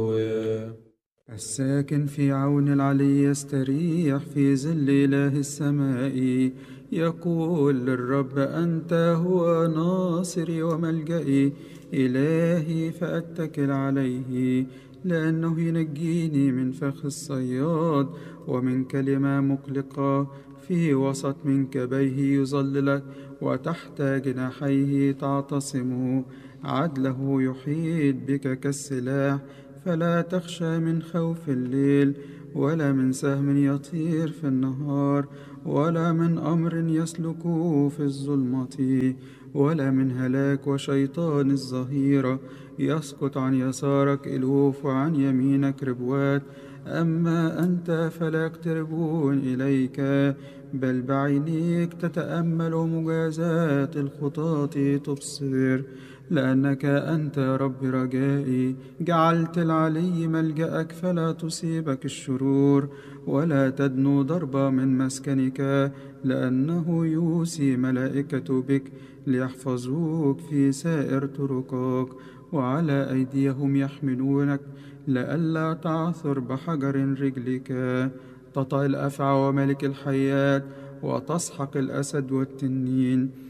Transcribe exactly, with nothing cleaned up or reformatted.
الساكن في عون العلي يستريح في ظل إله السماء. يقول للرب أنت هو ناصري وملجئي، إلهي فأتكل عليه، لأنه ينجيني من فخ الصياد ومن كلمة مقلقة. في وسط منكبيه يظللك، وتحت جناحيه تعتصم. عدله يحيط بك كالسلاح، فلا تخشى من خوف الليل، ولا من سهم يطير في النهار، ولا من أمر يسلك في الظلمة، ولا من هلاك وشيطان الظهيرة. يسقط عن يسارك ألوف وعن يمينك ربوات، أما أنت فلا يقتربون إليك، بل بعينيك تتأمل مجازات الخطاة تبصر. لأنك أنت يا رب رجائي، جعلت العلي ملجأك، فلا تصيبك الشرور، ولا تدنو ضربة من مسكنك، لأنه يوصي ملائكة بك ليحفظوك في سائر طرقك، وعلى أيديهم يحملونك، لئلا تعثر بحجر رجلك. تطأ الأفعى وملك الحيات، وتسحق الأسد والتنين،